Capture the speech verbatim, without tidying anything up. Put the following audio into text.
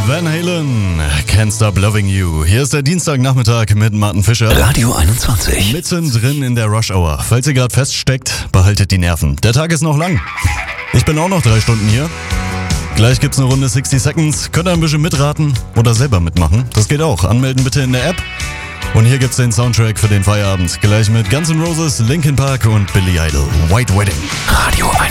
Van Halen, Can't Stop Loving You. Hier ist der Dienstagnachmittag mit Martin Fischer. Radio einundzwanzig. Mittendrin in der Rush Hour. Falls ihr gerade feststeckt, behaltet die Nerven. Der Tag ist noch lang. Ich bin auch noch drei Stunden hier. Gleich gibt's eine Runde sixty Seconds. Könnt ihr ein bisschen mitraten oder selber mitmachen. Das geht auch. Anmelden bitte in der App. Und hier gibt's den Soundtrack für den Feierabend. Gleich mit Guns N' Roses, Linkin Park und Billy Idol. White Wedding. Radio